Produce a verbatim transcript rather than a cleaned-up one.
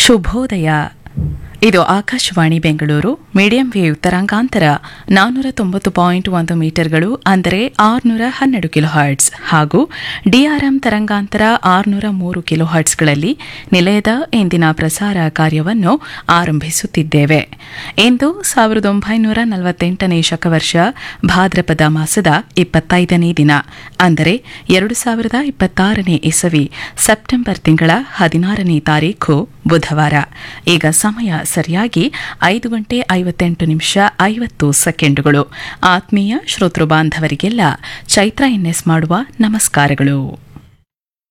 ಶುಭೋದಯ. ಇದು Akashvani Bengaluru medium wave ತರಂಗಾಂತರ ನಾನ್ನೂರ ತೊಂಬತ್ತು ಪಾಯಿಂಟ್ ಒಂದು ಮೀಟರ್ಗಳು ಅಂದರೆ ಆರುನೂರ ಹನ್ನೆರಡು ಕಿಲೋ ಹರ್ಟ್ಸ್ ಹಾಗೂ ಡಿಆರ್ಎಂ ತರಂಗಾಂತರ ಆರುನೂರ ಮೂರು ಕಿಲೋ ಹರ್ಟ್ಸ್ಗಳಲ್ಲಿ ನಿಲಯದ ಇಂದಿನ ಪ್ರಸಾರ ಕಾರ್ಯವನ್ನು ಆರಂಭಿಸುತ್ತಿದ್ದೇವೆ. ಇಂದು ಸಾವಿರದ ಒಂಬೈನೂರ ನಲವತ್ತೆಂಟನೇ ಶಕವರ್ಷ ಭಾದ್ರಪದ ಮಾಸದ ಇಪ್ಪತ್ತೈದನೇ ದಿನ ಅಂದರೆ ಎರಡು ಸಾವಿರದ ಇಪ್ಪತ್ತಾರನೇ ಇಸವಿ ಸೆಪ್ಟೆಂಬರ್ ತಿಂಗಳ ಹದಿನಾರನೇ ತಾರೀಖು ಬುಧವಾರ. ಈಗ ಸಮಯ ಸರಿಯಾಗಿ ಐದು ಗಂಟೆ ಐವತ್ತೆಂಟು ನಿಮಿಷ ಐವತ್ತು ಸೆಕೆಂಡುಗಳು. ಆತ್ಮೀಯ ಶ್ರೋತೃ ಬಾಂಧವರಿಗೆಲ್ಲ ಚೈತ್ರ ಎನ್ಎಸ್ ಮಾಡುವ ನಮಸ್ಕಾರಗಳು.